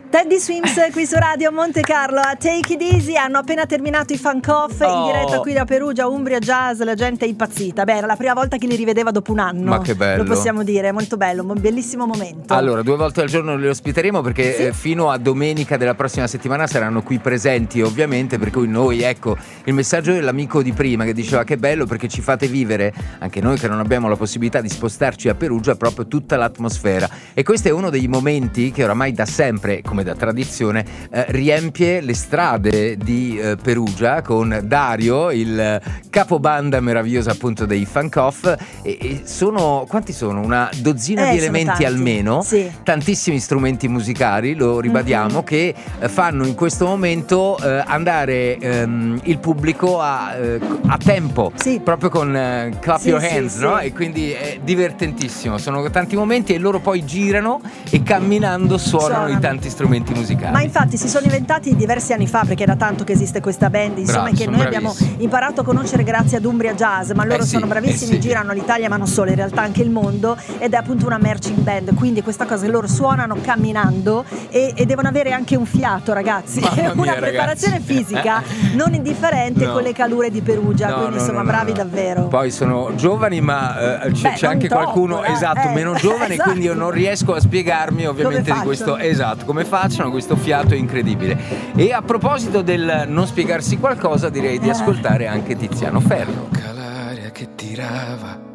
Teddy Swims qui su Radio Monte Carlo a Take It Easy. Hanno appena terminato i Funk Off in diretta qui da Perugia, Umbria Jazz. La gente è impazzita. Beh, era la prima volta che li rivedeva dopo un anno. Ma che bello. Lo possiamo dire, molto bello, un bellissimo momento. Allora, 2 volte al giorno li ospiteremo perché fino a domenica della prossima settimana saranno qui presenti, ovviamente, per cui noi, ecco, il messaggio dell'amico di prima che diceva che bello perché ci fate vivere, anche noi che non abbiamo la possibilità di spostarci a Perugia, proprio tutta l'atmosfera. E questo è uno dei momenti che oramai da sempre, come da tradizione, riempie le strade di Perugia con Dario, il capobanda meraviglioso appunto dei Funk Off, e sono, quanti sono? Una dozzina di elementi almeno, tantissimi strumenti musicali, lo ribadiamo, che fanno in questo momento andare il pubblico a tempo, proprio con Clap Your Hands, no? E quindi è divertentissimo, sono tanti momenti e loro poi girano e camminando suonano i tanti strumenti musicali. Ma infatti si sono inventati diversi anni fa, perché è da tanto che esiste questa band, insomma, che noi abbiamo imparato a conoscere grazie ad Umbria Jazz, ma loro sono bravissimi, girano l'Italia ma non solo, in realtà anche il mondo, ed è appunto una marching band, quindi questa cosa che loro suonano camminando e devono avere anche un fiato, ragazzi, una preparazione fisica non indifferente con le calure di Perugia, quindi insomma bravi davvero. Poi sono giovani, ma c'è anche qualcuno meno giovane, quindi io non riesco a spiegarmi ovviamente di questo, come facciano questo fiato incredibile. E a proposito del non spiegarsi qualcosa, direi di ascoltare anche Tiziano Ferro. L'aria che tirava